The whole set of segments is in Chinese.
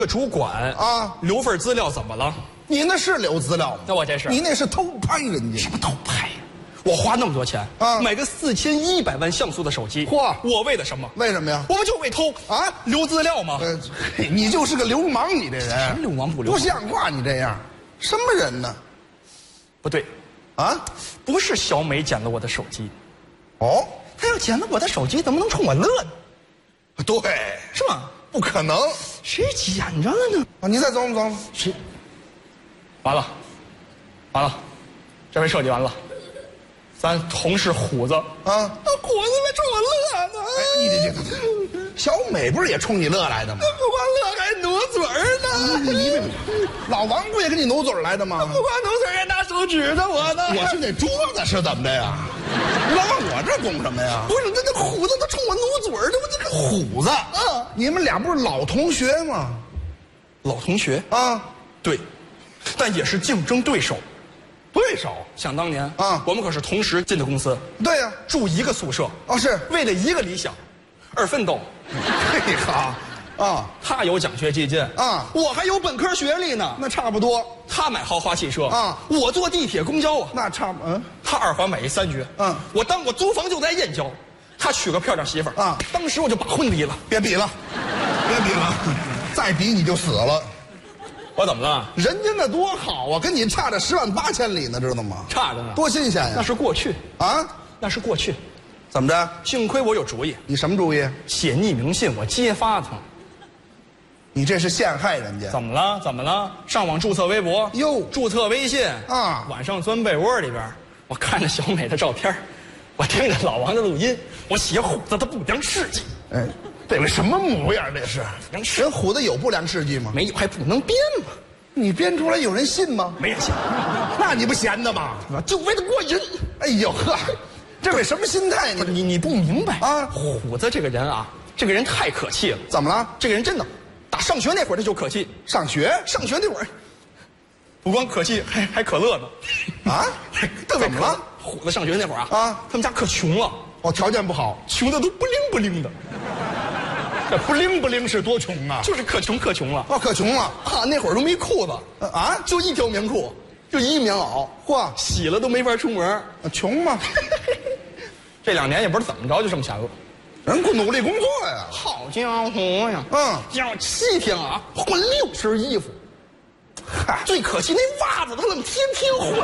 主管啊， 留份资料怎么了？ 你那是留资料吗？ 那我这是你那是偷拍人家。 什么偷拍呀？我花那么多钱啊， 买个4100万像素的手机， 嚯！ 我为了什么？ 为什么呀？ 我们就为偷啊， 留资料吗？ 嘿你就是个流氓，你这人什么流氓不流不氓？ 像话，你这样，什么人呢？ 不对， 啊？ 不是小美捡了我的手机， 哦， 她要捡了我的手机，怎么能冲我乐呢？ 对， 是吗？ 不可能谁捡着了呢？ 啊！你再走不走？ 谁？完了，完了，这回彻底完了。咱同事虎子啊， 那虎子还冲我乐呢。 哎，你小美不是也冲你乐来的吗？ 不光乐还努嘴儿呢。 你老王不也跟你努嘴来的吗？ 不光努嘴还拿手指着我呢。 我是那桌子是怎么的呀？你老往我这拱什么呀？ 不是，那虎子他冲我努嘴儿呢，我这个虎子啊， 你们俩不是老同学吗？ 老同学啊， 对，但也是竞争对手。 对手。 想当年啊， 我们可是同时进的公司， 对呀， 住一个宿舍， 哦是， 为了一个理想而奋斗。 嘿好，啊， 他有奖学金啊， 我还有本科学历呢。 那差不多。 他买豪华汽车啊， 我坐地铁公交啊。 那差不他2环买一3居，我租房就在燕郊，他娶个漂亮媳妇儿啊， 当时我就把婚离了。 别比了，别比了，再比你就死了。 我怎么了？ 人家那多好啊，跟你差着108000里呢，知道吗？ 差着呢， 多新鲜呀！ 那是过去啊， 那是过去。 怎么着？ 幸亏我有主意， 你什么主意？ 写匿名信，我揭发他。 你这是陷害人家。 怎么了？怎么了？上网注册微博， 哟注册微信啊， 晚上钻被窝里边，我看着小美的照片，我听着老王的录音，我写虎子的不良事迹。 哎，这个什么模样？这是人人虎子有不良事迹吗？ 没有还不能编吗？ 你编出来有人信吗？ 没人信， 那你不闲的吗？ 就为了过瘾。 哎呦呵，这位什么心态？ 你不明白啊？ 虎子这个人啊，这个人太可气了。 怎么了？ 这个人真的，打上学那会儿他就可气。 上学那会儿，不光可气，还可乐呢。 啊？ 特别怎么了？ 虎子上学那会儿啊，他们家可穷了， 哦，条件不好， 穷的都不灵不灵的。 这不灵不灵是多穷啊！ 就是可穷了。 哦，可穷了啊！那会儿都没裤子啊， 就一条棉裤，就一棉袄， 嚯， 洗了都没法出门。 穷嘛。 这2年也不知道怎么着就挣钱了， 人不努力工作呀。 好家伙呀！要7天啊，换6身衣服。 嗨， 最可气那袜子，他怎么天天换？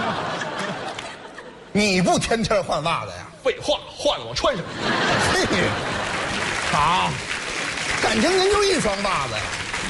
你不天天换袜子呀？ 废话，换了我穿上。 嘿，好，感情您就1双袜子呀？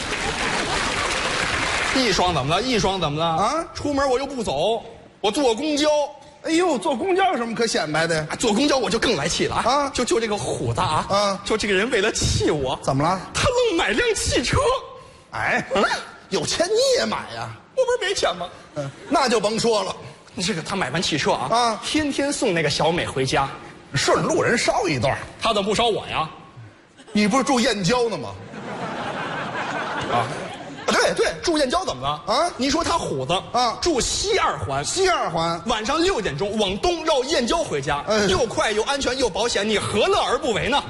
一双怎么了？一双怎么了？ 啊， 出门我又不走，我坐公交。 哎呦，坐公交有什么可显摆的呀？ 坐公交我就更来气了啊！就这个虎子啊，就这个人为了气我， 怎么了？ 他愣买辆汽车。 哎，有钱你也买呀？ 我不是没钱吗？ 那就甭说了。 这个他买完汽车啊，天天送那个小美回家， 顺路人捎一段。 他怎么不捎我呀？ 你不是住燕郊呢吗？ 对，住燕郊怎么了？啊，你说他虎子啊，住西2环， 西2环， 晚上6点钟往东绕燕郊回家，又快又安全又保险，你何乐而不为呢？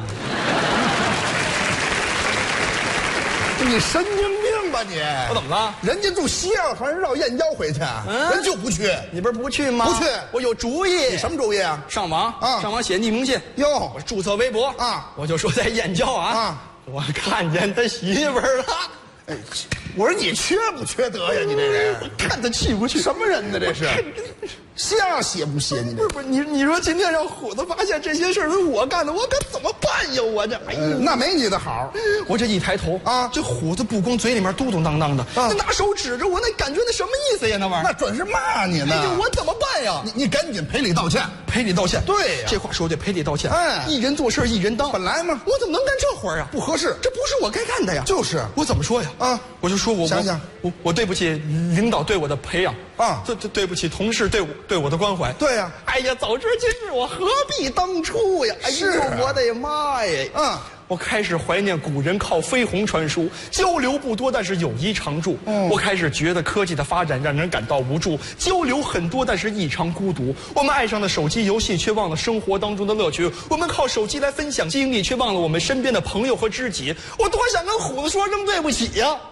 你神经病吧你！ 我怎么了？ 人家住西2环绕燕郊回去，人就不去。 你不是不去吗？ 不去， 我有主意。 你什么主意啊？ 上网啊， 上网写匿名信。 哟， 我注册微博啊， 我就说在燕郊啊，我看见他媳妇儿了。 哎，我说你缺不缺德呀？你这人， 看他去不去？ 什么人呢？这是，瞎写不写？你这不是你说今天让虎子发现这些事儿是我干的，我可怎么办呀？我这，哎呀， 那没你的好。 我这一抬头啊，这虎子不光嘴里面嘟嘟囔囔的，那拿手指着我，那感觉那什么意思呀？那玩意儿， 那准是骂你呢。 哎呀，我怎么办呀？ 你赶紧赔礼道歉， 赔礼道歉。 对呀， 这话说对，赔礼道歉。 哎， 一人做事一人当， 本来嘛， 我怎么能干这活啊？ 不合适， 这不是我该干的呀。 就是， 我怎么说呀？啊，我就说我想想， 我对不起领导对我的培养啊， 对不起同事对我的关怀。 对呀， 哎呀，早知今日我何必当初呀？哎呦，我的妈呀！我开始怀念古人靠飞鸿传书，交流不多，但是友谊常驻。我开始觉得科技的发展让人感到无助，交流很多，但是异常孤独。我们爱上了手机游戏，却忘了生活当中的乐趣。我们靠手机来分享经历，却忘了我们身边的朋友和知己。我多想跟虎子说声对不起呀！